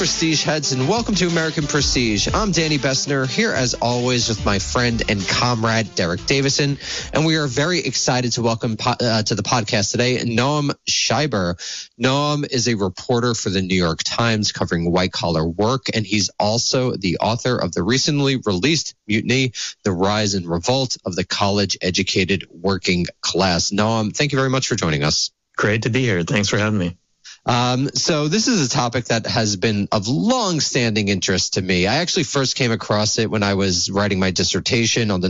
Prestige heads, and welcome to American Prestige. I'm Danny Bessner, here as always with my friend and comrade Derek Davison, and we are very excited to welcome to the podcast today Noam Scheiber. Noam is a reporter for the New York Times covering white-collar work, and he's also the author of the recently released Mutiny, The Rise and Revolt of the College-Educated Working Class. Noam, thank you very much for joining us. Great to be here. Thanks for having me. So this is a topic that has been of long-standing interest to me. I actually first came across it when I was writing my dissertation on the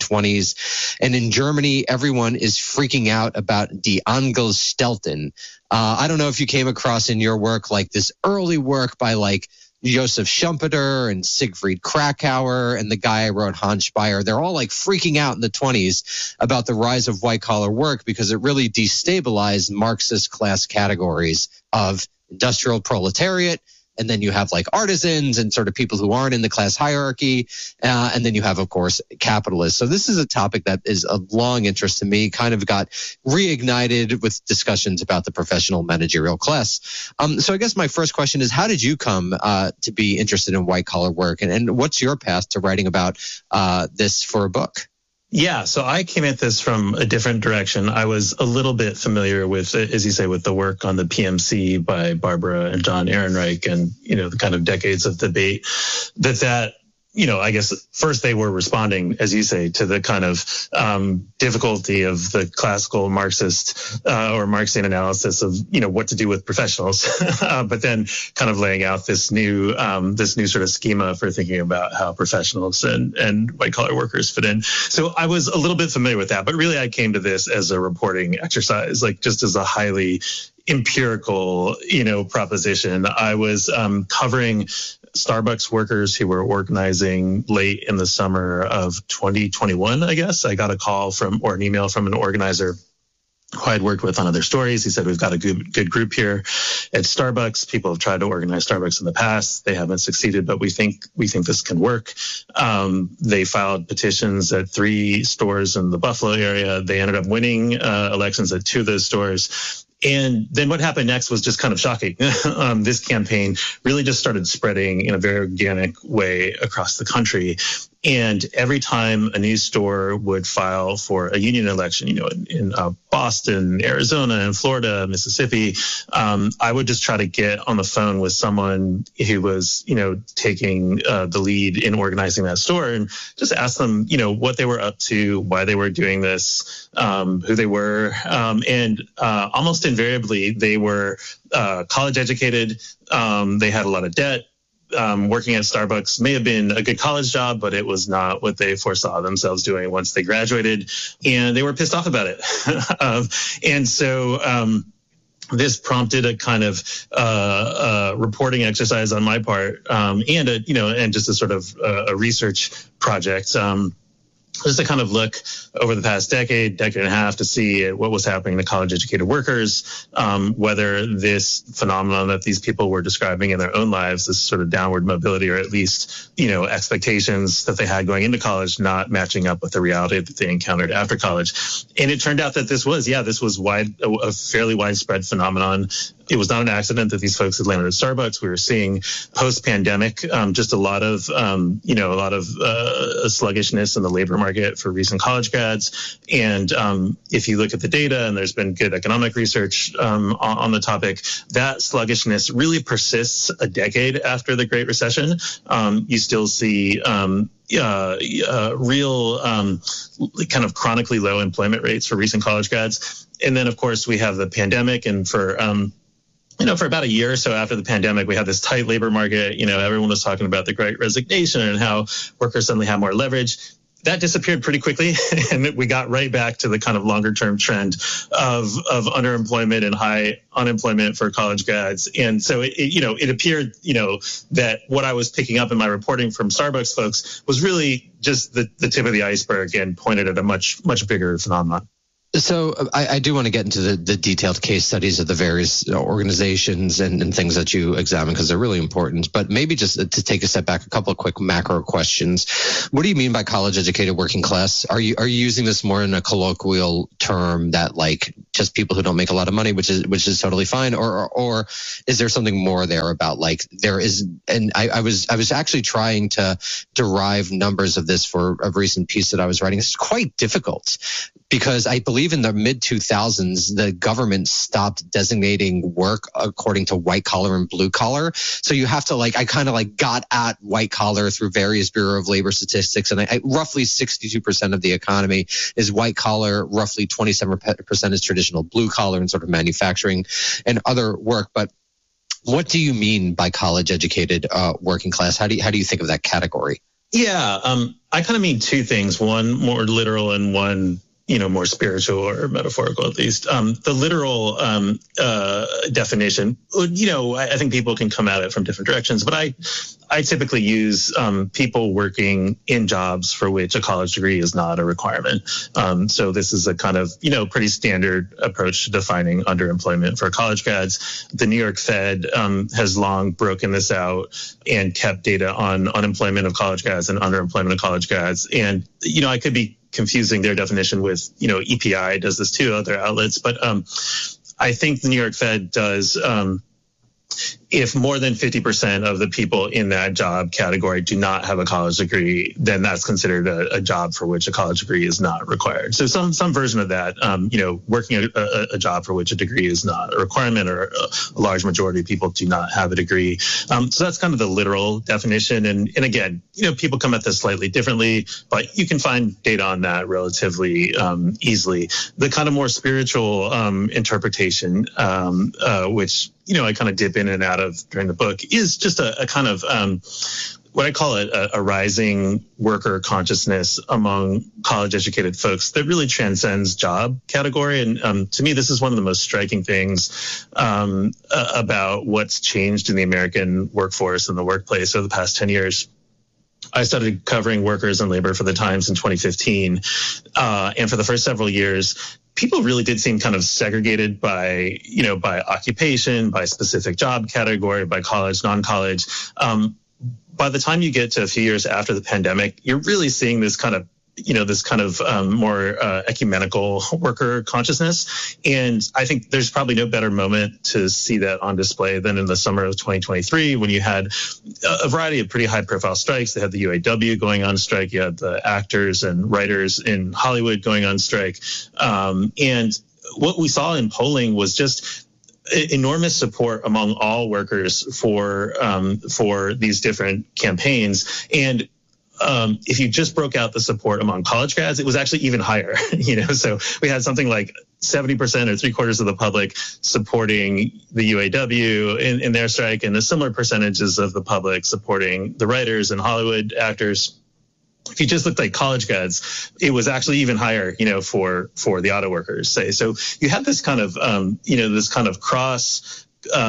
1920s. And in Germany, everyone is freaking out about Die Angelstelten. I don't know if you came across in your work like this early work by like Joseph Schumpeter and Siegfried Krakauer and the guy I wrote, Hans Speyer. They're all like freaking out in the 20s about the rise of white-collar work because it really destabilized Marxist class categories of industrial proletariat. And then you have like artisans and sort of people who aren't in the class hierarchy. And then you have, of course, capitalists. So this is a topic that is of long interest to me, kind of got reignited with discussions about the professional managerial class. So I guess my first question is, how did you come to be interested in white collar work? And what's your path to writing about this for a book? Yeah, so I came at this from a different direction. I was a little bit familiar with, as you say, with the work on the PMC by Barbara and John Ehrenreich and, the kind of decades of debate that I guess first they were responding, as you say, to the kind of difficulty of the classical Marxist or Marxian analysis of, what to do with professionals, but then kind of laying out this new sort of schema for thinking about how professionals and white collar workers fit in. So I was a little bit familiar with that, but really I came to this as a reporting exercise, like just as a highly empirical, proposition. I was covering Starbucks workers who were organizing late in the summer of 2021, I guess. I got a call or an email from an organizer who I'd worked with on other stories. He said, we've got a good group here at Starbucks. People have tried to organize Starbucks in the past. They haven't succeeded, but we think this can work. They filed petitions at 3 stores in the Buffalo area. They ended up winning elections at 2 of those stores. And then what happened next was just kind of shocking. This campaign really just started spreading in a very organic way across the country. And every time a new store would file for a union election, in Boston, Arizona, and Florida, Mississippi, I would just try to get on the phone with someone who was, taking the lead in organizing that store and just ask them, what they were up to, why they were doing this, who they were. And almost invariably, they were college educated. They had a lot of debt. Working at Starbucks may have been a good college job, but it was not what they foresaw themselves doing once they graduated, and they were pissed off about it. And so this prompted a kind of reporting exercise on my part, and just a sort of a research project. Just to kind of look over the past decade and a half to see what was happening to college-educated workers, whether this phenomenon that these people were describing in their own lives, this sort of downward mobility, or at least, expectations that they had going into college, not matching up with the reality that they encountered after college. And it turned out that this was a fairly widespread phenomenon. It was not an accident that these folks had landed at Starbucks. We were seeing post-pandemic just a lot of sluggishness in the labor market for recent college grads. And if you look at the data, and there's been good economic research on the topic, that sluggishness really persists a decade after the Great Recession. You still see real kind of chronically low employment rates for recent college grads. And then, of course, we have the pandemic, and for about a year or so after the pandemic, we had this tight labor market. Everyone was talking about the Great Resignation and how workers suddenly have more leverage. That disappeared pretty quickly, and we got right back to the kind of longer-term trend of underemployment and high unemployment for college grads. And so it appeared, that what I was picking up in my reporting from Starbucks folks was really just the tip of the iceberg and pointed at a much, much bigger phenomenon. So I do want to get into the detailed case studies of the various organizations and things that you examine, because they're really important. But maybe just to take a step back, a couple of quick macro questions. What do you mean by college educated working class? Are you using this more in a colloquial term that like just people who don't make a lot of money, which is totally fine, or is there something more there about like there is? And I was actually trying to derive numbers of this for a recent piece that I was writing. It's quite difficult, because I believe in the mid-2000s, the government stopped designating work according to white collar and blue collar. So you have to I kind of got at white collar through various Bureau of Labor statistics. And roughly 62% of the economy is white collar, roughly 27% is traditional blue collar and sort of manufacturing and other work. But what do you mean by college educated working class? How do you think of that category? Yeah, I kind of mean two things, one more literal and one more spiritual or metaphorical, at least. The literal definition, I think people can come at it from different directions, but I typically use people working in jobs for which a college degree is not a requirement. So this is a kind of, pretty standard approach to defining underemployment for college grads. The New York Fed has long broken this out and kept data on unemployment of college grads and underemployment of college grads. And, I could be confusing their definition with, EPI does this too, other outlets. But I think the New York Fed does, if more than 50% of the people in that job category do not have a college degree, then that's considered a job for which a college degree is not required. So some version of that, working a job for which a degree is not a requirement, or a large majority of people do not have a degree. So that's kind of the literal definition. And again, people come at this slightly differently, but you can find data on that relatively easily. The kind of more spiritual interpretation, which I kind of dip in and out of during the book, is just a kind of what I call a rising worker consciousness among college-educated folks that really transcends job category. And to me, this is one of the most striking things about what's changed in the American workforce and the workplace over the past 10 years. I started covering workers and labor for the Times in 2015. And for the first several years, people really did seem kind of segregated by occupation, by specific job category, by college, non-college. By the time you get to a few years after the pandemic, you're really seeing this kind of more ecumenical worker consciousness. And I think there's probably no better moment to see that on display than in the summer of 2023, when you had a variety of pretty high profile strikes. They had the UAW going on strike. You had the actors and writers in Hollywood going on strike. And what we saw in polling was just enormous support among all workers for these different campaigns. And if you just broke out the support among college grads, it was actually even higher. So we had something like 70% or 3/4 of the public supporting the UAW in their strike, and a similar percentages of the public supporting the writers and Hollywood actors. If you just looked like college grads, it was actually even higher, for the auto workers, say. So you have this kind of, this kind of cross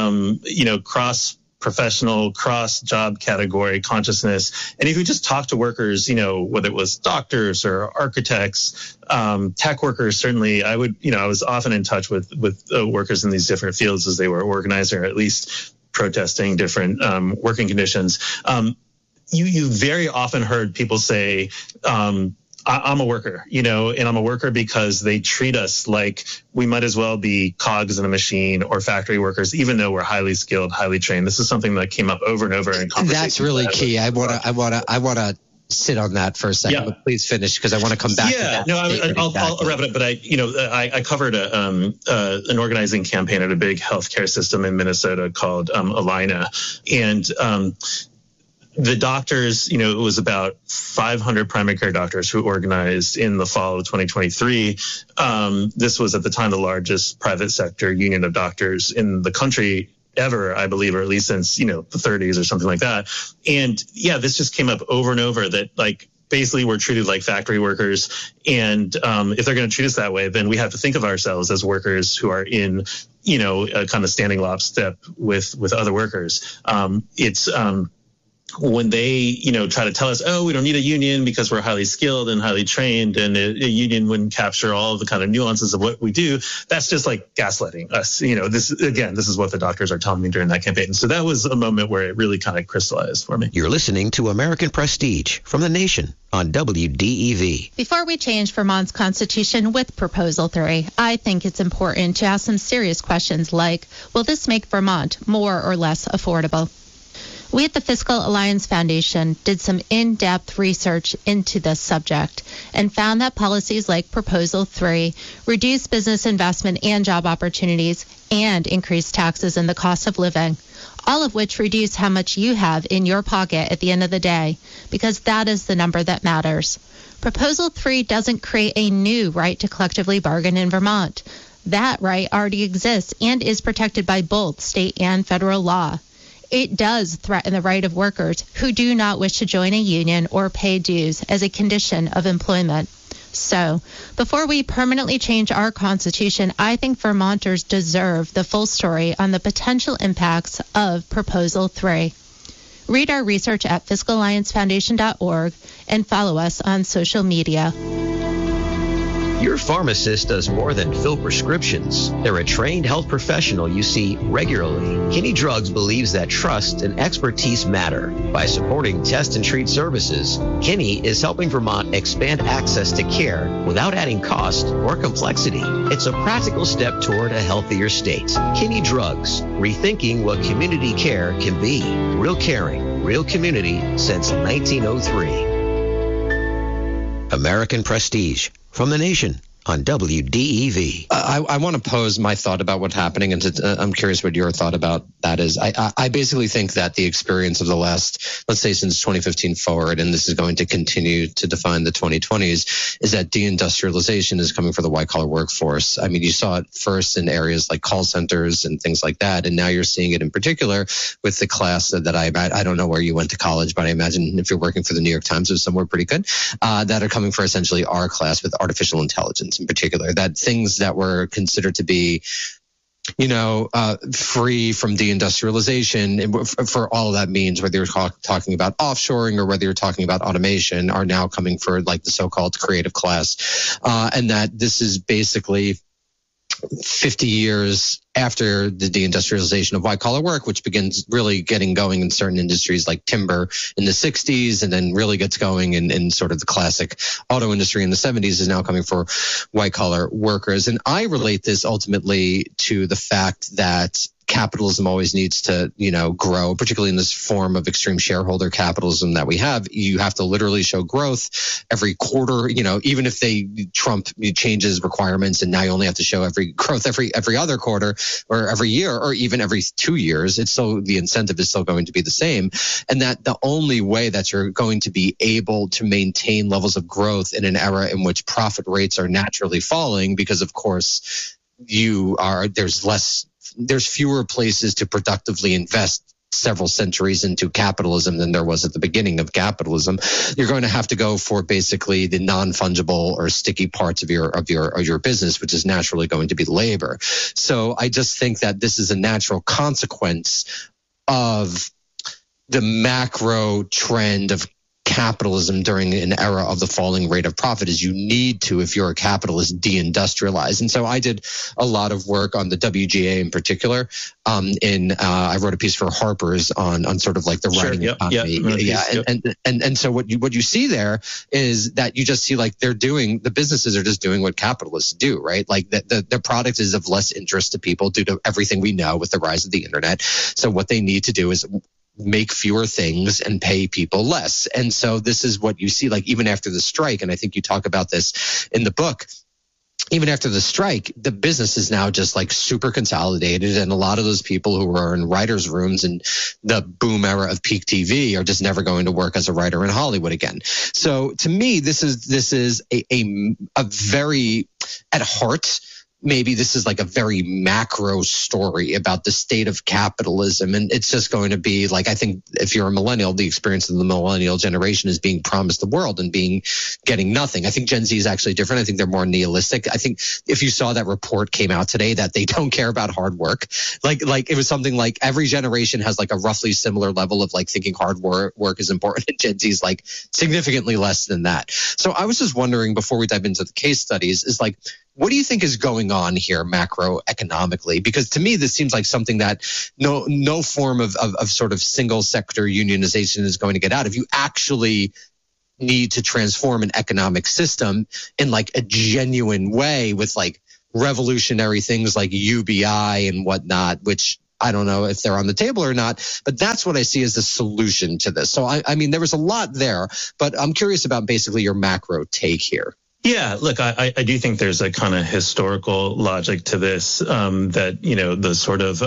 professional, cross job category consciousness. And if you just talk to workers, whether it was doctors or architects, tech workers, certainly I was often in touch with workers in these different fields as they were organizing, or at least protesting different working conditions. You very often heard people say, I'm a worker, and I'm a worker because they treat us like we might as well be cogs in a machine or factory workers, even though we're highly skilled, highly trained. This is something that came up over and over in conversations. That's really key. I want to sit on that for a second, but please finish, because I want to come back to that. I'll wrap it up. But I covered an organizing campaign at a big healthcare system in Minnesota called Allina, and the doctors, it was about 500 primary care doctors who organized in the fall of 2023. This was at the time the largest private sector union of doctors in the country ever, I believe, or at least since, the 30s or something like that. And this just came up over and over, that basically we're treated like factory workers. And if they're going to treat us that way, then we have to think of ourselves as workers who are in, a kind of standing lockstep with other workers. when they, try to tell us, oh, we don't need a union because we're highly skilled and highly trained, and a union wouldn't capture all of the kind of nuances of what we do, that's just like gaslighting us. This is what the doctors are telling me during that campaign. So that was a moment where it really kind of crystallized for me. You're listening to American Prestige from The Nation on WDEV. Before we change Vermont's constitution with Proposal 3, I think it's important to ask some serious questions like, will this make Vermont more or less affordable? We at the Fiscal Alliance Foundation did some in-depth research into this subject and found that policies like Proposal 3 reduce business investment and job opportunities and increase taxes and the cost of living, all of which reduce how much you have in your pocket at the end of the day, because that is the number that matters. Proposal 3 doesn't create a new right to collectively bargain in Vermont. That right already exists and is protected by both state and federal law. It does threaten the right of workers who do not wish to join a union or pay dues as a condition of employment. So, before we permanently change our constitution, I think Vermonters deserve the full story on the potential impacts of Proposal 3. Read our research at fiscalalliancefoundation.org and follow us on social media. Your pharmacist does more than fill prescriptions. They're a trained health professional you see regularly. Kinney Drugs believes that trust and expertise matter. By supporting test and treat services, Kinney is helping Vermont expand access to care without adding cost or complexity. It's a practical step toward a healthier state. Kinney Drugs, rethinking what community care can be. Real caring, real community since 1903. American Prestige from The Nation on WDEV. I want to pose my thought about what's happening, and I'm curious what your thought about that is. I basically think that the experience of the last, let's say since 2015 forward, and this is going to continue to define the 2020s, is that deindustrialization is coming for the white-collar workforce. I mean, you saw it first in areas like call centers and things like that, and now you're seeing it in particular with the class that I don't know where you went to college, but I imagine if you're working for the New York Times or somewhere pretty good, that are coming for essentially our class with artificial intelligence in particular, that things that were considered to be, free from deindustrialization, for all that means, whether you're talking about offshoring or whether you're talking about automation, are now coming for like the so-called creative class. And that this is basically 50 years after the deindustrialization of white-collar work, which begins really getting going in certain industries like timber in the 60s, and then really gets going in sort of the classic auto industry in the 70s, is now coming for white-collar workers. And I relate this ultimately to the fact that capitalism always needs to, grow, particularly in this form of extreme shareholder capitalism that we have. You have to literally show growth every quarter, even if Trump changes requirements and now you only have to show every other quarter or every year or even every 2 years, it's still, the incentive is still going to be the same. And that the only way that you're going to be able to maintain levels of growth in an era in which profit rates are naturally falling, because of course there's fewer places to productively invest several centuries into capitalism than there was at the beginning of capitalism. You're going to have to go for basically the non-fungible or sticky parts of your business, which is naturally going to be labor. So I just think that this is a natural consequence of the macro trend of capitalism during an era of the falling rate of profit, is you need to, if you're a capitalist, deindustrialize. And so I did a lot of work on the WGA in particular. I wrote a piece for Harper's on sort of like the writing economy. And so what you see there is that you just see like the businesses are just doing what capitalists do, right? Like the product is of less interest to people due to everything we know with the rise of the internet. So what they need to do is make fewer things and pay people less. And so this is what you see, like even after the strike, and I think you talk about this in the book, even after the strike, the business is now just like super consolidated. And a lot of those people who are in writers' rooms in the boom era of peak TV are just never going to work as a writer in Hollywood again. So to me, this is a very, at heart, maybe this is like a very macro story about the state of capitalism. And it's just going to be like, I think if you're a millennial, the experience of the millennial generation is being promised the world and getting nothing. I think Gen Z is actually different. I think they're more nihilistic. I think if you saw that report came out today that they don't care about hard work, like it was something like every generation has like a roughly similar level of like thinking hard work is important. And Gen Z is like significantly less than that. So I was just wondering before we dive into the case studies is like, what do you think is going on here macroeconomically? Because to me, this seems like something that no form of sort of single sector unionization is going to get out. If you actually need to transform an economic system in like a genuine way with like revolutionary things like UBI and whatnot, which I don't know if they're on the table or not, but that's what I see as the solution to this. So I mean, there was a lot there, but I'm curious about basically your macro take here. Yeah, look, I do think there's a kind of historical logic to this, that, the sort of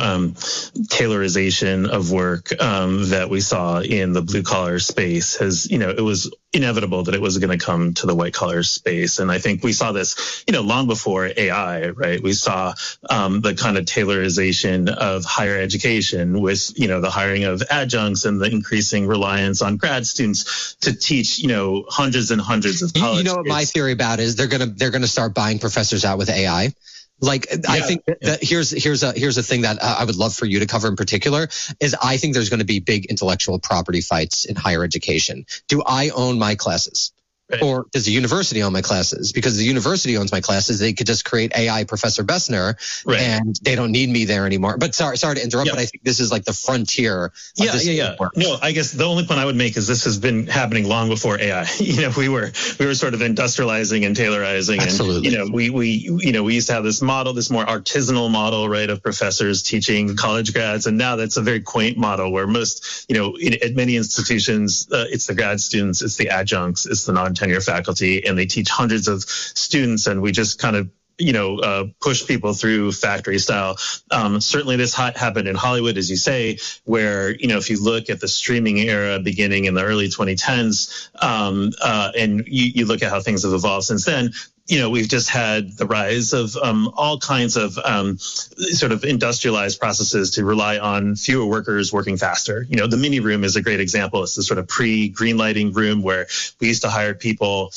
tailorization of work that we saw in the blue collar space has, it was inevitable that it was going to come to the white collar space. And I think we saw this, long before AI, right? We saw the kind of tailorization of higher education with, the hiring of adjuncts and the increasing reliance on grad students to teach, hundreds and hundreds of college. You know what my theory about is they're gonna start buying professors out with AI. Like, yeah, I think that here's a thing that I would love for you to cover in particular is I think there's going to be big intellectual property fights in higher education. Do I own my classes? Right. Or does the university own my classes? Because the university owns my classes, they could just create AI Professor Bessner, right, and they don't need me there anymore. But sorry to interrupt, but I think this is like the frontier. Yeah. No, I guess the only point I would make is this has been happening long before AI. We were sort of industrializing and tailorizing. Absolutely. And, we used to have this model, this more artisanal model, right, of professors teaching college grads. And now that's a very quaint model where most, at many institutions, it's the grad students, it's the adjuncts, it's the non-tenure faculty, and they teach hundreds of students, and we just kind of push people through factory style. Certainly this happened in Hollywood, as you say, where, if you look at the streaming era beginning in the early 2010s, and you look at how things have evolved since then, we've just had the rise of all kinds of sort of industrialized processes to rely on fewer workers working faster. The mini room is a great example. It's the sort of pre-green lighting room where we used to hire people,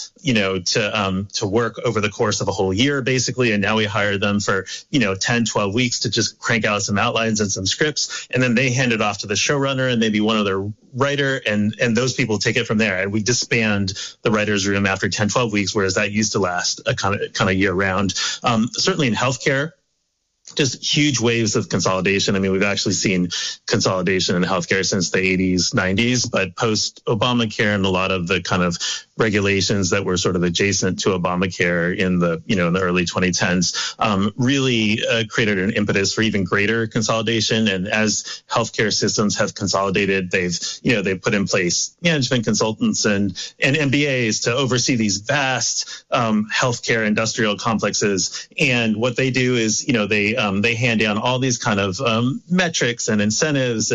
to work over the course of a whole year, basically. And now we hire them for, 10, 12 weeks to just crank out some outlines and some scripts. And then they hand it off to the showrunner and maybe one other writer. And those people take it from there. And we disband the writer's room after 10, 12 weeks, whereas that used to last a kind of year round. Certainly in healthcare, just huge waves of consolidation. I mean, we've actually seen consolidation in healthcare since the 80s, 90s, but post Obamacare and a lot of the kind of regulations that were sort of adjacent to Obamacare in the early 2010s really created an impetus for even greater consolidation. And as healthcare systems have consolidated, they've put in place management consultants and MBAs to oversee these vast healthcare industrial complexes. And what they do is, they hand down all these kind of metrics and incentives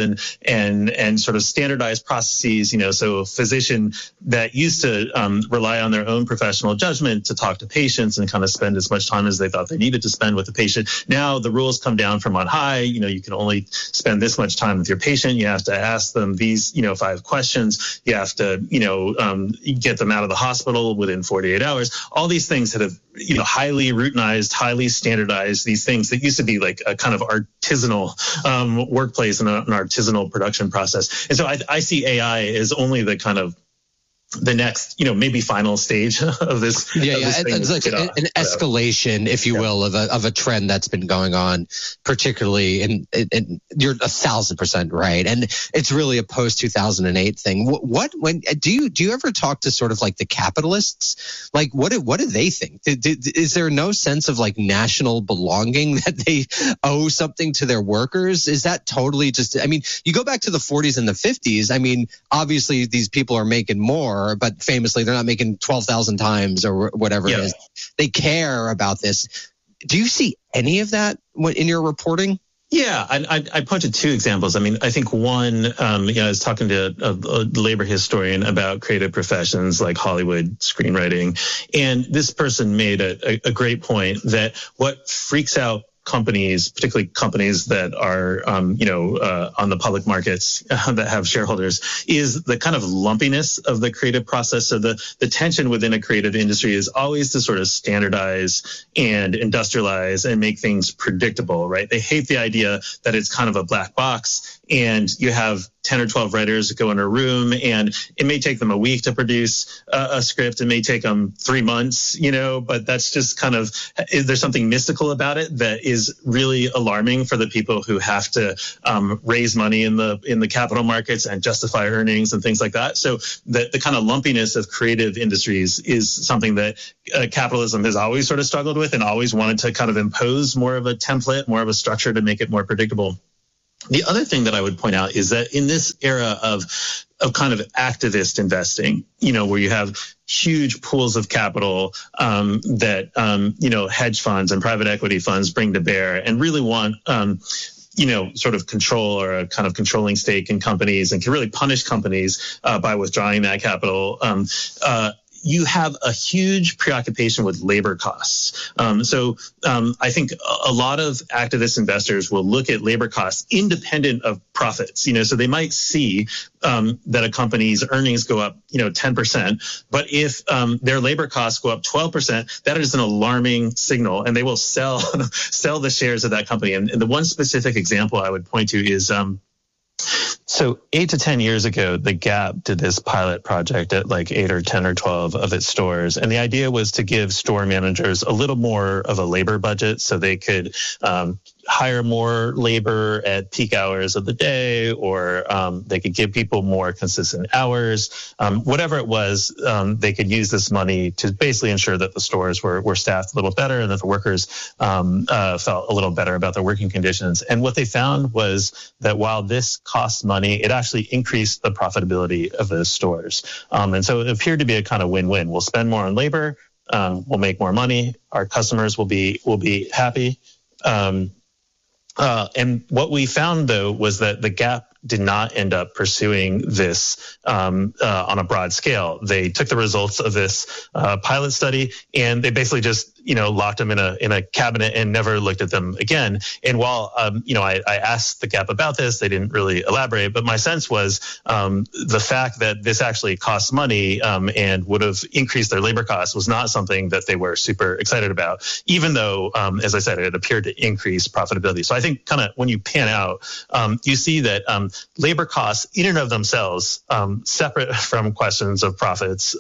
and sort of standardized processes. So a physician that used to rely on their own professional judgment to talk to patients and kind of spend as much time as they thought they needed to spend with the patient. Now the rules come down from on high. You can only spend this much time with your patient. You have to ask them these, 5 questions. You have to, get them out of the hospital within 48 hours. All these things that have, highly routinized, highly standardized, these things that used to be like a kind of artisanal workplace and an artisanal production process. And so I see AI as only the kind of the next, maybe final stage of this. It's like an escalation, if you will, of a trend that's been going on, particularly, and you're 1,000% right. And it's really a post 2008 thing. When do you ever talk to sort of like the capitalists? Like, what do they think? Is there no sense of like national belonging that they owe something to their workers? Is that totally just? I mean, you go back to the 40s and the 50s. I mean, obviously these people are making more. But famously, they're not making 12,000 times or whatever it is. They care about this. Do you see any of that in your reporting? Yeah, I point to two examples. I mean, I think one, I was talking to a labor historian about creative professions like Hollywood screenwriting, and this person made a great point that what freaks out companies, particularly companies that are, on the public markets that have shareholders, is the kind of lumpiness of the creative process. So the tension within a creative industry is always to sort of standardize and industrialize and make things predictable, right? They hate the idea that it's kind of a black box and you have 10 or 12 writers go in a room and it may take them a week to produce a script. It may take them 3 months, but that's just kind of, there's something mystical about it that is really alarming for the people who have to raise money in the capital markets and justify earnings and things like that. So the kind of lumpiness of creative industries is something that capitalism has always sort of struggled with and always wanted to kind of impose more of a template, more of a structure to make it more predictable. The other thing that I would point out is that in this era of kind of activist investing, where you have huge pools of capital that hedge funds and private equity funds bring to bear and really want sort of control or a kind of controlling stake in companies and can really punish companies by withdrawing that capital. You have a huge preoccupation with labor costs. So I think a lot of activist investors will look at labor costs independent of profits. So they might see that a company's earnings go up, 10%. But if their labor costs go up 12%, that is an alarming signal, and they will sell the shares of that company. And the one specific example I would point to is so 8 to 10 years ago, the Gap did this pilot project at like 8 or 10 or 12 of its stores. And the idea was to give store managers a little more of a labor budget so they could hire more labor at peak hours of the day, or they could give people more consistent hours. Whatever it was, they could use this money to basically ensure that the stores were staffed a little better and that the workers felt a little better about their working conditions. And what they found was that while this costs money, it actually increased the profitability of those stores. And so it appeared to be a kind of win-win. We'll spend more on labor, we'll make more money, our customers will be happy. And what we found, though, was that the Gap did not end up pursuing this on a broad scale. They took the results of this pilot study and they basically just locked them in a cabinet and never looked at them again. And while I asked the Gap about this, they didn't really elaborate. But my sense was the fact that this actually costs money and would have increased their labor costs was not something that they were super excited about, even though, as I said, it appeared to increase profitability. So I think kind of when you pan out, you see that labor costs in and of themselves, separate from questions of profits,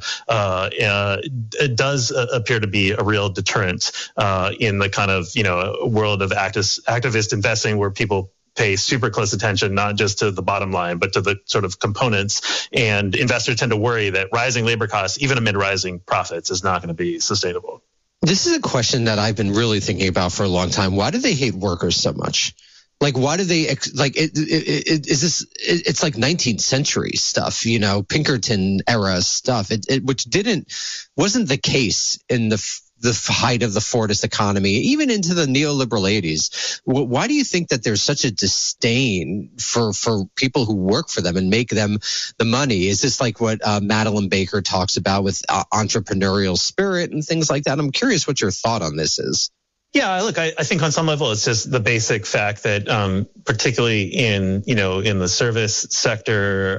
it does appear to be a real deterrent in the kind of world of activist investing, where people pay super close attention, not just to the bottom line, but to the sort of components. And investors tend to worry that rising labor costs, even amid rising profits, is not going to be sustainable. This is a question that I've been really thinking about for a long time. Why do they hate workers so much? Like, why do they like it? Is this? It's like 19th century stuff, Pinkerton era stuff. Which wasn't the case in the height of the Fordist economy, even into the neoliberal 80s. Why do you think that there's such a disdain for people who work for them and make them the money? Is this like what Madeline Baker talks about with entrepreneurial spirit and things like that? I'm curious what your thought on this is. Yeah, look, I think on some level, it's just the basic fact that particularly in the service sector,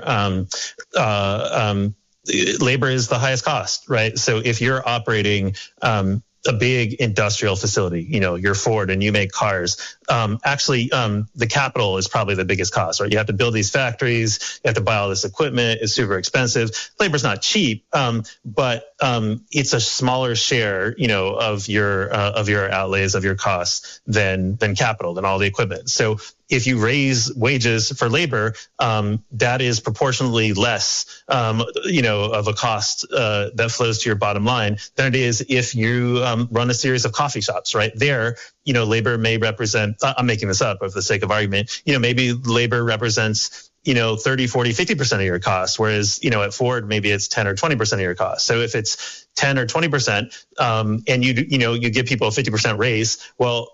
labor is the highest cost, right? So if you're operating a big industrial facility, you're Ford and you make cars, the capital is probably the biggest cost, right? You have to build these factories, you have to buy all this equipment, it's super expensive. Labor's not cheap, but it's a smaller share, of your outlays, of your costs than capital, than all the equipment. So if you raise wages for labor, that is proportionally less, of a cost that flows to your bottom line than it is if you run a series of coffee shops, right? There, labor may represent, I'm making this up for the sake of argument, maybe labor represents 30, 40, 50% of your costs, whereas, at Ford, maybe it's 10 or 20% of your costs. So if it's 10 or 20%, and you give people a 50% raise, well,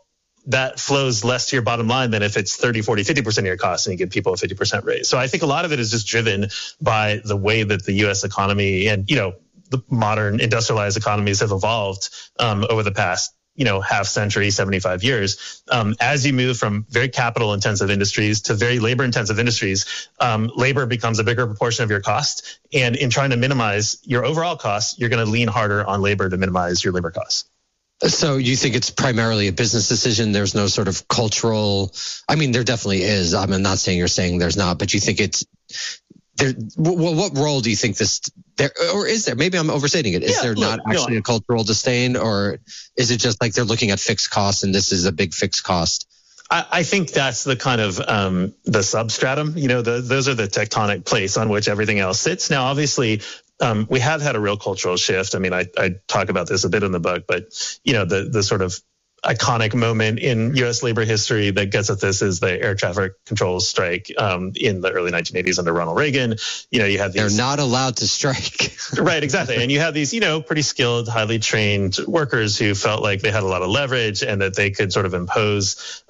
that flows less to your bottom line than if it's 30, 40, 50% of your costs and you give people a 50% raise. So I think a lot of it is just driven by the way that the U.S. economy and, the modern industrialized economies have evolved over the past, half century, 75 years. As you move from very capital intensive industries to very labor intensive industries, labor becomes a bigger proportion of your cost. And in trying to minimize your overall costs, you're going to lean harder on labor to minimize your labor costs. So you think it's primarily a business decision? There's no sort of cultural, there definitely is. I'm not saying you're saying there's not, but you think it's there. Well, what role do you think this there, or is there? Maybe I'm overstating it. Is there not actually a cultural disdain, or is it just like they're looking at fixed costs and this is a big fixed cost? I think that's the kind of the substratum. Those are the tectonic plates on which everything else sits. Now, obviously, we have had a real cultural shift. I talk about this a bit in the book, but the sort of iconic moment in U.S. labor history that gets at this is the air traffic control strike in the early 1980s under Ronald Reagan. You had these, they're not allowed to strike. Right, exactly. And you have these, pretty skilled, highly trained workers who felt like they had a lot of leverage and that they could sort of impose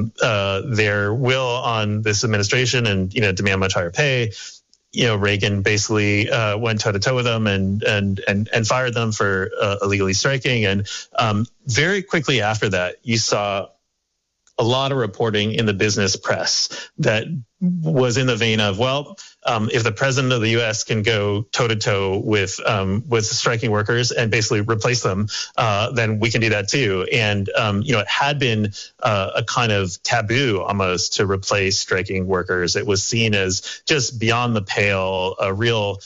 their will on this administration and, demand much higher pay. Reagan basically went toe to toe with them and fired them for illegally striking. And very quickly after that, you saw a lot of reporting in the business press that was in the vein of, if the president of the U.S. can go toe to toe with striking workers and basically replace them, then we can do that too. And it had been a kind of taboo almost to replace striking workers. It was seen as just beyond the pale, a real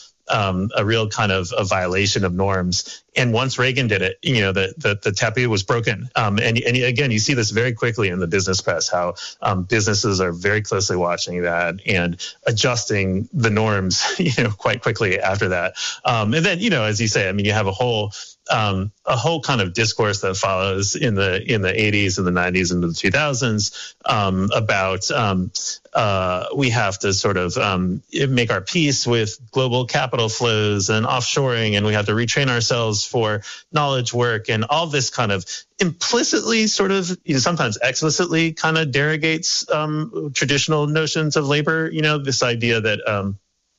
kind of a violation of norms. And once Reagan did it, the taboo was broken. And again, you see this very quickly in the business press, how businesses are very closely watching that and adjusting the norms, quite quickly after that. And then, as you say, you have a whole kind of discourse that follows in the 80s and the 90s and the 2000s about we have to sort of make our peace with global capital flows and offshoring, and we have to retrain ourselves for knowledge work, and all this kind of implicitly sort of sometimes explicitly kind of derogates traditional notions of labor. This idea that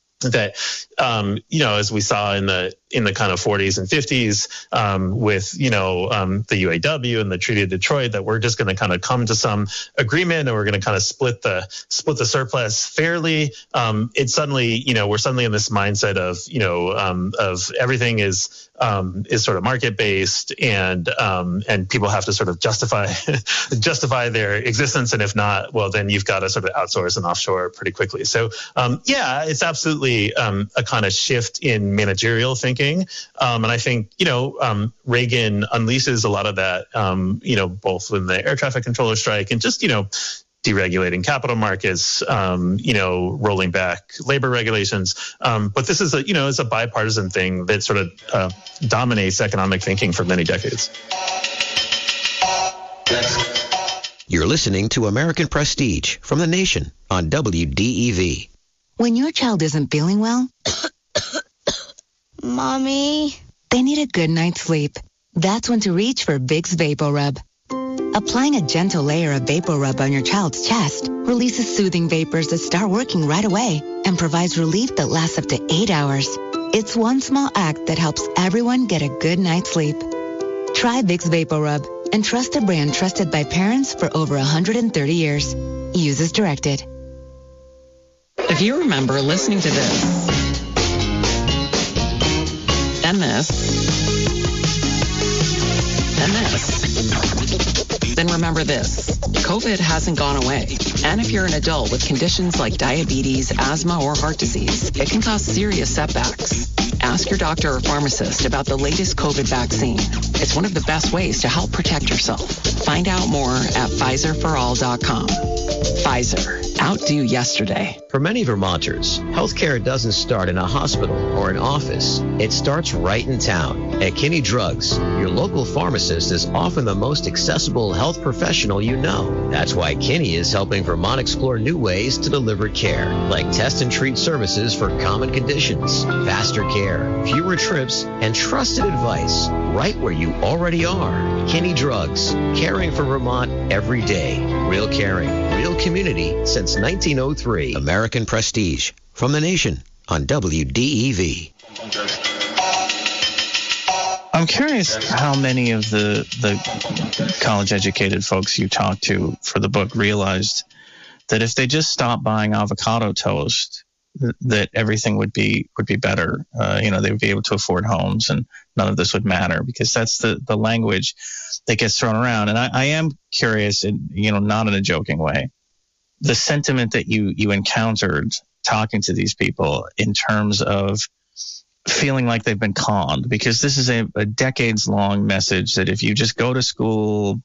as we saw in the kind of 40s and 50s with, the UAW and the Treaty of Detroit, that we're just going to kind of come to some agreement and we're going to kind of split the surplus fairly. It's suddenly, we're suddenly in this mindset of everything is sort of market based and people have to sort of justify their existence. And if not, well, then you've got to sort of outsource and offshore pretty quickly. So, it's absolutely a kind of shift in managerial thinking. And I think, Reagan unleashes a lot of that, both in the air traffic controller strike and just, deregulating capital markets, rolling back labor regulations. But this is it's a bipartisan thing that sort of dominates economic thinking for many decades. You're listening to American Prestige from The Nation on WDEV. When your child isn't feeling well, Mommy, they need a good night's sleep. That's when to reach for Vicks VapoRub. Applying a gentle layer of VapoRub on your child's chest releases soothing vapors that start working right away and provides relief that lasts up to 8 hours. It's one small act that helps everyone get a good night's sleep. Try Vicks VapoRub and trust a brand trusted by parents for over 130 years. Use as directed. If you remember listening to this, and this, and this, then remember this. COVID hasn't gone away. And if you're an adult with conditions like diabetes, asthma, or heart disease, it can cause serious setbacks. Ask your doctor or pharmacist about the latest COVID vaccine. It's one of the best ways to help protect yourself. Find out more at PfizerForAll.com. Pfizer. Outdo yesterday. For many Vermonters, healthcare doesn't start in a hospital or an office. It starts right in town. At Kinney Drugs, your local pharmacist is often the most accessible health professional you know. That's why Kinney is helping Vermont explore new ways to deliver care, like test and treat services for common conditions, faster care, fewer trips, and trusted advice right where you already are. Kinney Drugs, caring for Vermont every day. Real caring, real community since 1903. American Prestige from the Nation on WDEV. I'm curious how many of the college-educated folks you talked to for the book realized that if they just stopped buying avocado toast, that everything would be better. They would be able to afford homes and none of this would matter, because that's the language that gets thrown around. And I am curious, and not in a joking way, the sentiment that you encountered talking to these people in terms of feeling like they've been conned, because this is a decades-long message that if you just go to school,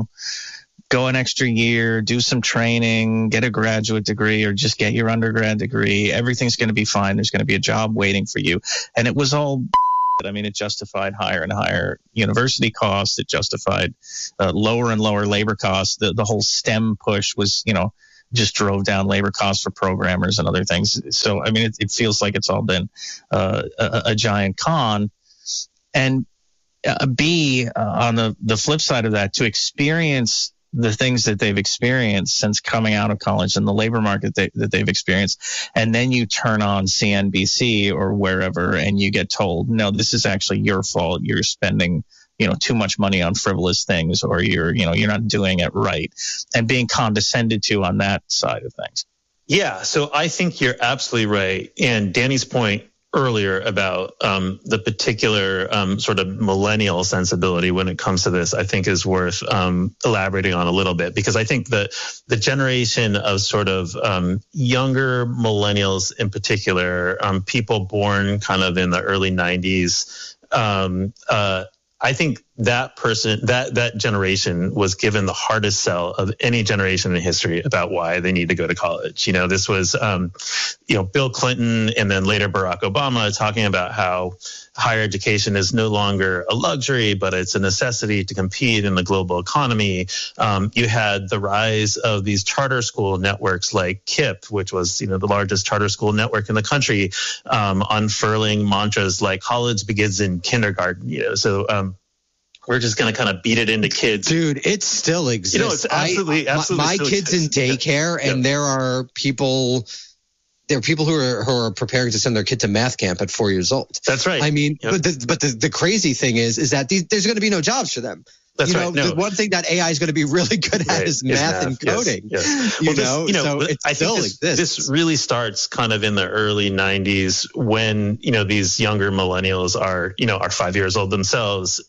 go an extra year, do some training, get a graduate degree, or just get your undergrad degree, everything's going to be fine. There's going to be a job waiting for you. And it was all it justified higher and higher university costs. It justified lower and lower labor costs. The whole STEM push was, just drove down labor costs for programmers and other things. So, it feels like it's all been a giant con. And on the flip side of that, to experience the things that they've experienced since coming out of college and the labor market that they've experienced, and then you turn on CNBC or wherever and you get told, no, this is actually your fault. You're spending too much money on frivolous things, or you're not doing it right, and being condescended to on that side of things. Yeah, so I think you're absolutely right. And Danny's point earlier about the particular sort of millennial sensibility when it comes to this, I think is worth elaborating on a little bit, because I think the generation of sort of younger millennials in particular, people born kind of in the early 90s, I think that person, that generation was given the hardest sell of any generation in history about why they need to go to college. This was, Bill Clinton and then later Barack Obama talking about how higher education is no longer a luxury, but it's a necessity to compete in the global economy. You had the rise of these charter school networks like KIPP, which was, the largest charter school network in the country, unfurling mantras like college begins in kindergarten, so we're just going to kind of beat it into kids. Dude, it still exists. It's absolutely my kids in daycare, and there are people who are preparing to send their kid to math camp at 4 years old. That's right. But the crazy thing is that there's going to be no jobs for them. That's right. The one thing that AI is going to be really good at is math and coding. Yes. So it I still think exists. This really starts kind of in the early 90s when, these younger millennials are 5 years old themselves.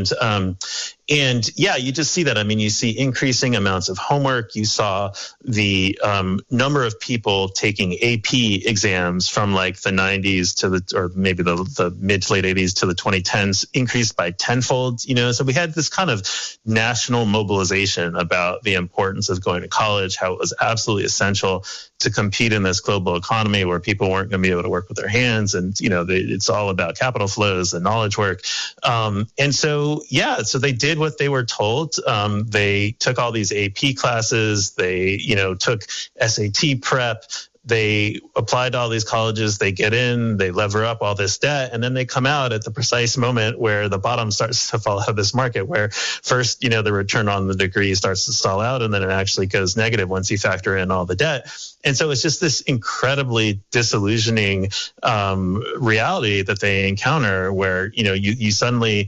And yeah, you just see that. You see increasing amounts of homework. You saw the number of people taking AP exams from like the 90s or maybe the mid to late 80s to the 2010s increased by tenfold. So we had this kind of national mobilization about the importance of going to college, how it was absolutely essential to compete in this global economy where people weren't going to be able to work with their hands. And, it's all about capital flows and knowledge work. And so they did what they were told. They took all these AP classes. They, took SAT prep. They applied to all these colleges, they get in, they lever up all this debt, and then they come out at the precise moment where the bottom starts to fall out of this market, where first, the return on the degree starts to stall out, and then it actually goes negative once you factor in all the debt. And so it's just this incredibly disillusioning reality that they encounter where, you suddenly,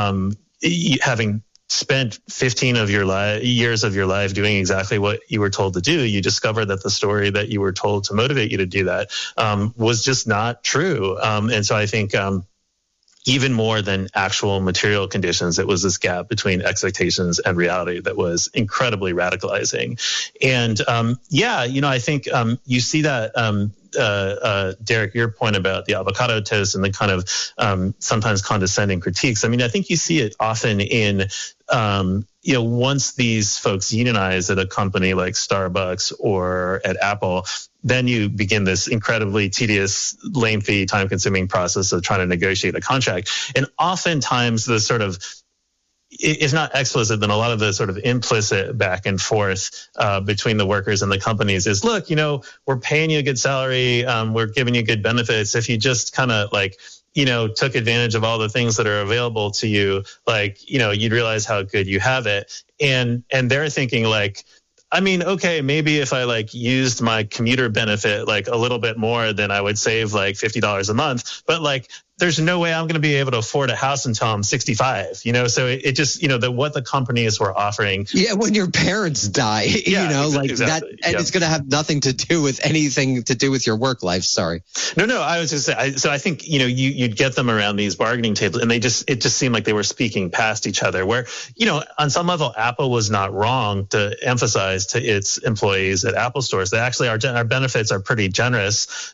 having spent 15 of your years of your life doing exactly what you were told to do, you discover that the story that you were told to motivate you to do that was just not true. And so I think even more than actual material conditions, it was this gap between expectations and reality that was incredibly radicalizing. And I think you see that, Derek, your point about the avocado toast and the kind of sometimes condescending critiques. I mean, I think you see it often in once these folks unionize at a company like Starbucks or at Apple, then you begin this incredibly tedious, lengthy, time-consuming process of trying to negotiate a contract. And oftentimes the sort of, if not explicit, then a lot of the sort of implicit back and forth between the workers and the companies is, look, we're paying you a good salary, we're giving you good benefits. If you just kind of took advantage of all the things that are available to you, you'd realize how good you have it. And they're thinking okay, maybe if I used my commuter benefit a little bit more, then I would save $50 a month. But there's no way I'm going to be able to afford a house until I'm 65, So it just, what the companies were offering. Yeah, when your parents die, exactly. That, and it's going to have nothing to do with anything to do with your work life. Sorry. No, I was just saying, so I think, you'd get them around these bargaining tables and it just seemed like they were speaking past each other where, on some level, Apple was not wrong to emphasize to its employees at Apple stores that actually our benefits are pretty generous.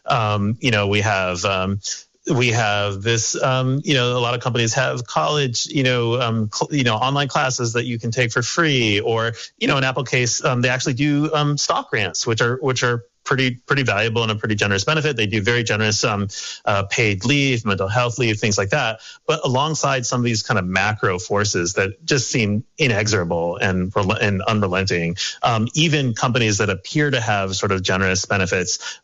We have this, a lot of companies have college, online classes that you can take for free, or, in Apple case, they actually do stock grants, which are pretty valuable and a pretty generous benefit. They do very generous paid leave, mental health leave, things like that. But alongside some of these kind of macro forces that just seem inexorable and unrelenting, even companies that appear to have sort of generous benefits,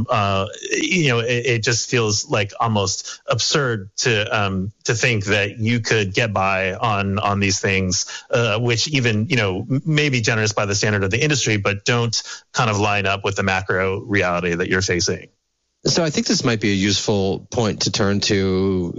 it just feels like almost absurd to think that you could get by on these things, which even may be generous by the standard of the industry, but don't kind of line up with the macro reality that you're facing. So I think this might be a useful point to turn to,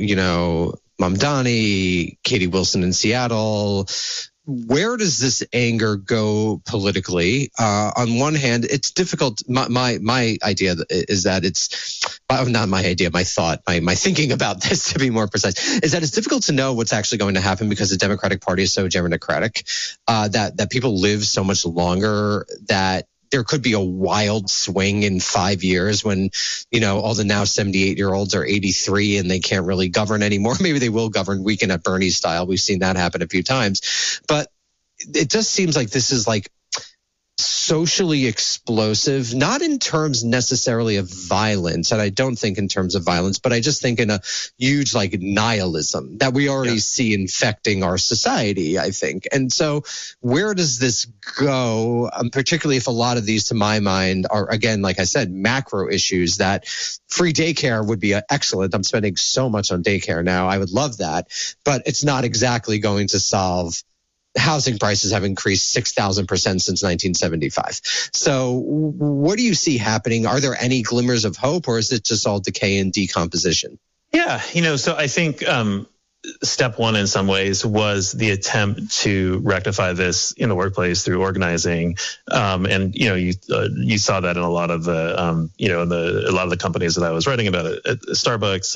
Mamdani, Katie Wilson in Seattle. Where does this anger go politically? On one hand, it's difficult. My idea is that it's not my idea. My thought, my thinking about this, to be more precise, is that it's difficult to know what's actually going to happen because the Democratic Party is so gerontocratic, that people live so much longer that there could be a wild swing in 5 years when, all the now 78-year-olds are 83 and they can't really govern anymore. Maybe they will govern Weekend at Bernie's style. We've seen that happen a few times. But it just seems like this is socially explosive, not in terms necessarily of violence, and I don't think in terms of violence, but I just think in a huge nihilism that we already see infecting our society, I think. And so where does this go, particularly if a lot of these, to my mind, are, again, like I said, macro issues that free daycare would be excellent. I'm spending so much on daycare now. I would love that, but it's not exactly going to solve. Housing prices have increased 6,000% since 1975. So what do you see happening? Are there any glimmers of hope, or is it just all decay and decomposition? Yeah, so I think step one in some ways was the attempt to rectify this in the workplace through organizing. And, you saw that in a lot of the, a lot of the companies that I was writing about at Starbucks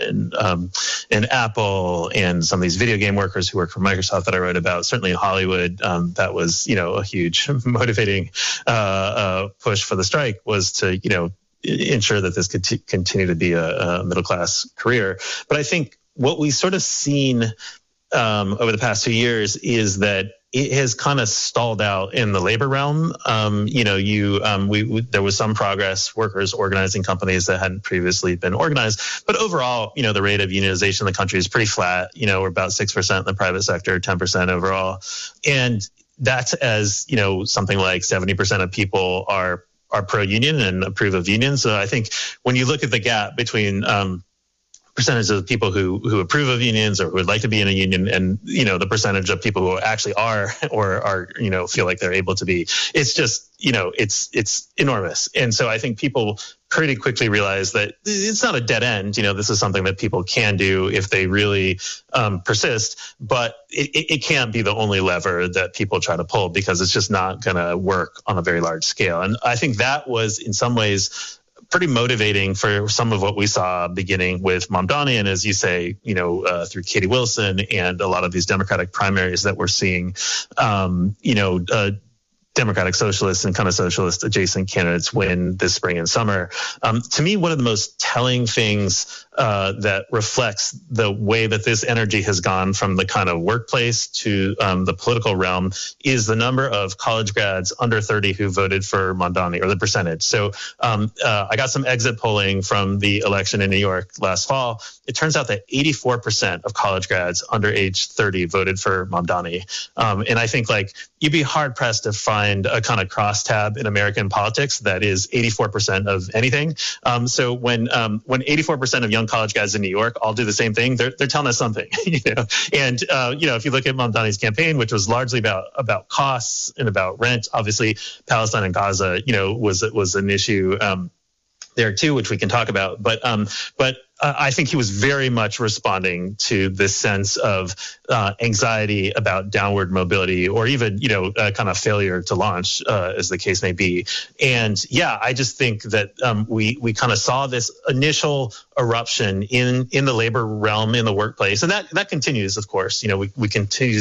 and Apple and some of these video game workers who work for Microsoft that I wrote about. Certainly in Hollywood, that was, a huge motivating push for the strike was to, ensure that this could continue to be a middle-class career. But I think what we've sort of seen over the past 2 years is that it has kind of stalled out in the labor realm. There was some progress, workers organizing companies that hadn't previously been organized. But overall, the rate of unionization in the country is pretty flat. We're about 6% in the private sector, 10% overall. And that's as, something like 70% of people are pro-union and approve of unions. So I think when you look at the gap between percentage of people who approve of unions or who would like to be in a union and, the percentage of people who actually are or are, feel like they're able to be, it's just, it's enormous. And so I think people pretty quickly realize that it's not a dead end. This is something that people can do if they really persist, but it can't be the only lever that people try to pull because it's just not going to work on a very large scale. And I think that was in some ways pretty motivating for some of what we saw beginning with Mamdani, and as you say, through Katie Wilson and a lot of these Democratic primaries that we're seeing, Democratic socialists and kind of socialist adjacent candidates win this spring and summer. To me, one of the most telling things that reflects the way that this energy has gone from the kind of workplace to the political realm is the number of college grads under 30 who voted for Mamdani, or the percentage. So I got some exit polling from the election in New York last fall. It turns out that 84% of college grads under age 30 voted for Mamdani. And I think you'd be hard pressed to find a kind of crosstab in American politics that is 84% of anything. So when 84% of young college guys in New York all do the same thing, they're telling us something, And if you look at Mamdani's campaign, which was largely about costs and about rent, obviously Palestine and Gaza, was an issue there too, which we can talk about. But I think he was very much responding to this sense of anxiety about downward mobility, or even, kind of failure to launch, as the case may be. And I just think that we kind of saw this initial eruption in the labor realm, in the workplace, and that continues, of course. We continue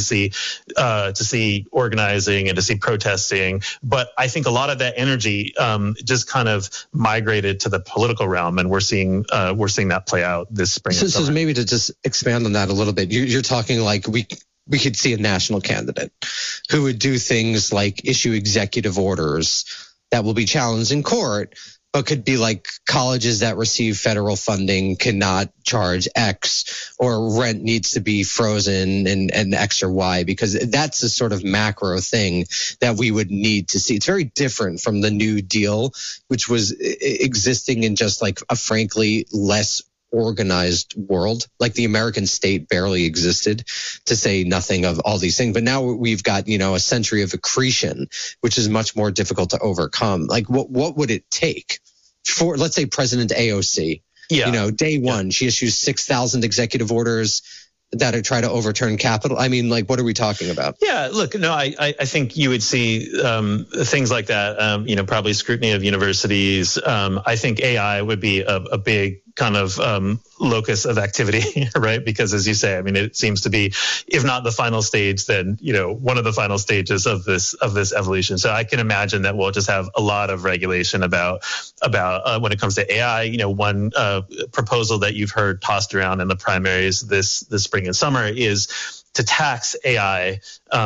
to see organizing and to see protesting, but I think a lot of that energy just kind of migrated to the political realm, and we're seeing that play out this spring. So maybe to just expand on that a little bit, you're talking like we could see a national candidate who would do things like issue executive orders that will be challenged in court, but could be like colleges that receive federal funding cannot charge X, or rent needs to be frozen and X or Y, because that's the sort of macro thing that we would need to see. It's very different from the New Deal, which was existing in just like a frankly less organized world. Like the American state barely existed, to say nothing of all these things. But now we've got, a century of accretion, which is much more difficult to overcome. Like what would it take for, let's say, President AOC? Day one, she issues 6,000 executive orders that try to overturn capital. I mean, what are we talking about? Yeah, look, no, I think you would see things like that, probably scrutiny of universities. I think AI would be a big kind of locus of activity, right? Because as you say, I mean, it seems to be, if not the final stage, then, one of the final stages of this evolution. So I can imagine that we'll just have a lot of regulation about when it comes to AI. One proposal that you've heard tossed around in the primaries this spring and summer is to tax AI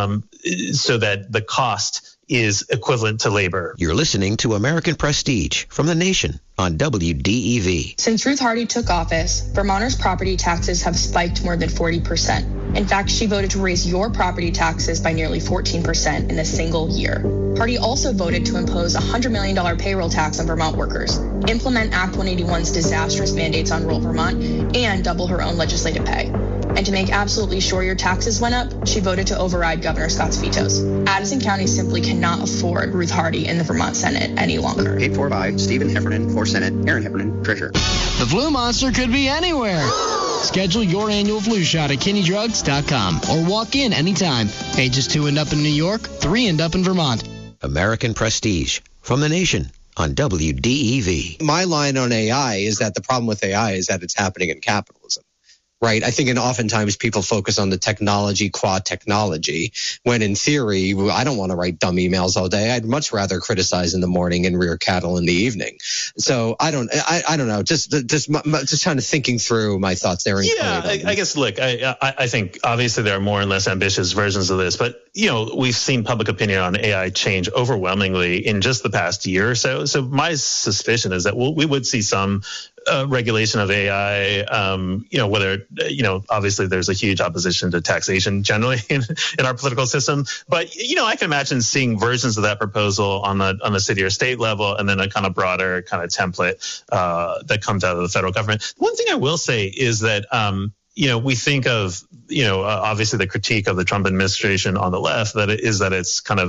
so that the cost is equivalent to labor. You're listening to American Prestige from The Nation on WDEV. Since Ruth Hardy took office, Vermonters' property taxes have spiked more than 40%. In fact, she voted to raise your property taxes by nearly 14% in a single year. Hardy also voted to impose a $100 million payroll tax on Vermont workers, implement Act 181's disastrous mandates on rural Vermont, and double her own legislative pay. And to make absolutely sure your taxes went up, she voted to override Governor Scott's vetoes. Addison County simply cannot afford Ruth Hardy in the Vermont Senate any longer. Paid for by Stephen Heffernan for Senate, Aaron Heffernan, Treasurer. The flu monster could be anywhere. Schedule your annual flu shot at KinneyDrugs.com or walk in anytime. Ages 2 and up in New York, 3 and up in Vermont. American Prestige from The Nation on WDEV. My line on AI is that the problem with AI is that it's happening in capitalism. Right. I think, and oftentimes people focus on the technology, qua technology, when in theory, I don't want to write dumb emails all day. I'd much rather criticize in the morning and rear cattle in the evening. So I don't know. Just kind of thinking through my thoughts there. Yeah, I guess, look, I think obviously there are more and less ambitious versions of this, but, we've seen public opinion on AI change overwhelmingly in just the past year or so. So my suspicion is that we would see some regulation of AI, whether, obviously there's a huge opposition to taxation generally in our political system. But, I can imagine seeing versions of that proposal on the city or state level, and then a kind of broader kind of template that comes out of the federal government. One thing I will say is that, we think of, obviously the critique of the Trump administration on the left, that it's kind of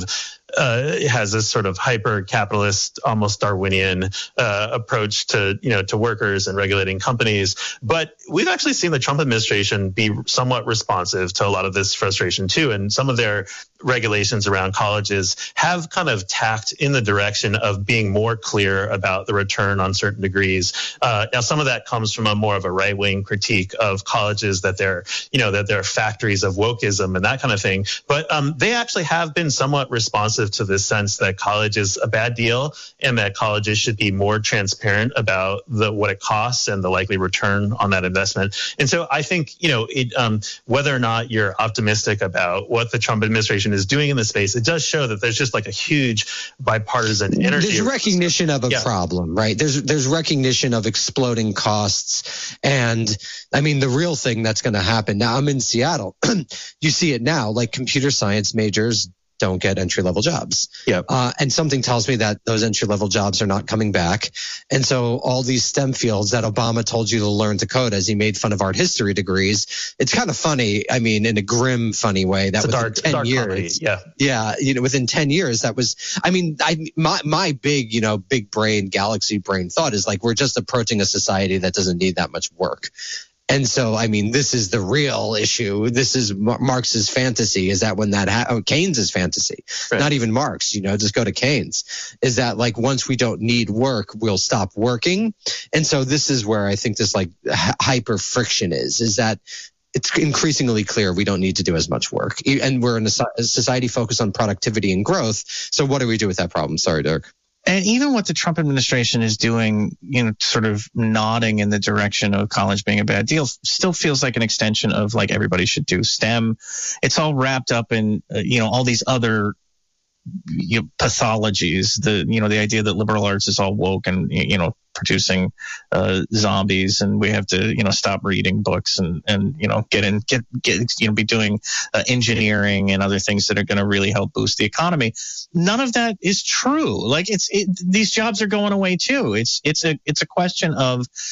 has this sort of hyper-capitalist, almost Darwinian approach to workers and regulating companies. But we've actually seen the Trump administration be somewhat responsive to a lot of this frustration too, and some of their regulations around colleges have kind of tacked in the direction of being more clear about the return on certain degrees. Now, some of that comes from a more of a right-wing critique of colleges, that they're factories of wokeism and that kind of thing. But they actually have been somewhat responsive to this sense that college is a bad deal and that colleges should be more transparent about what it costs and the likely return on that investment. And so I think, whether or not you're optimistic about what the Trump administration is doing in this space, it does show that there's just like a huge bipartisan energy. There's recognition of a problem, right? There's recognition of exploding costs. And I mean, the real thing that's going to happen now, I'm in Seattle. You see it now, like computer science majors don't get entry-level jobs. Yep. And something tells me that those entry-level jobs are not coming back. And so all these STEM fields that Obama told you to learn to code as he made fun of art history degrees, it's kind of funny. I mean, in a grim, funny way. That was dark 10 years. Comedy. Yeah. Yeah. Within 10 years, that was, I mean, my big, big brain, galaxy brain thought is like, we're just approaching a society that doesn't need that much work. And so, I mean, this is the real issue. This is Marx's fantasy, is that when Keynes's fantasy, right. Not even Marx, just go to Keynes, is that like once we don't need work, we'll stop working. And so this is where I think this like hyper friction is that it's increasingly clear we don't need to do as much work. And we're in a society focused on productivity and growth. So what do we do with that problem? Sorry, Dirk. And even what the Trump administration is doing, sort of nodding in the direction of college being a bad deal, still feels like an extension of like everybody should do STEM. It's all wrapped up in, all these other pathologies. The idea that liberal arts is all woke and, producing zombies, and we have to stop reading books and be doing engineering and other things that are going to really help boost the economy. None of that is true. Like these jobs are going away too. It's a question of